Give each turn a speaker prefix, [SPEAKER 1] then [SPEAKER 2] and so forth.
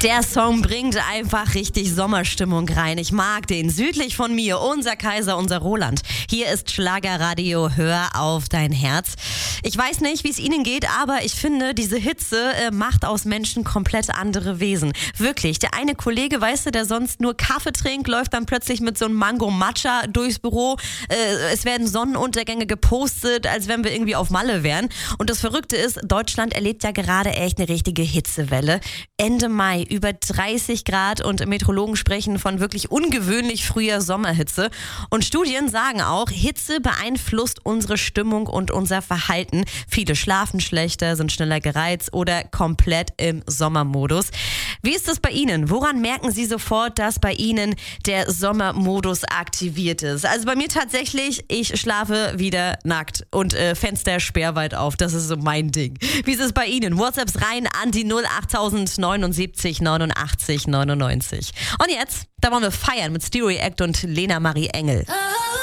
[SPEAKER 1] Der Song bringt einfach richtig Sommerstimmung rein. Ich mag den. Südlich von mir, unser Kaiser, unser Roland. Hier ist Schlagerradio, hör auf dein Herz. Ich weiß nicht, wie es Ihnen geht, aber ich finde, diese Hitze macht aus Menschen komplett andere Wesen. Wirklich, der eine Kollege, weißt du, der sonst nur Kaffee trinkt, läuft dann plötzlich mit so einem Mango-Matcha durchs Büro. Es werden Sonnenuntergänge gepostet, als wenn wir irgendwie auf Malle wären. Und das Verrückte ist, Deutschland erlebt ja gerade echt eine richtige Hitzewelle. Ende Mai über 30 Grad und Meteorologen sprechen von wirklich ungewöhnlich früher Sommerhitze. Und Studien sagen auch, Hitze beeinflusst unsere Stimmung und unser Verhalten. Viele schlafen schlechter, sind schneller gereizt oder komplett im Sommermodus. Wie ist das bei Ihnen? Woran merken Sie sofort, dass bei Ihnen der Sommermodus aktiviert ist? Also bei mir tatsächlich, ich schlafe wieder nackt und Fenster sperrweit auf. Das ist so mein Ding. Wie ist es bei Ihnen? WhatsApps rein an die 08079 89 99. Und jetzt, da wollen wir feiern mit Stereo Act und Lena Marie Engel.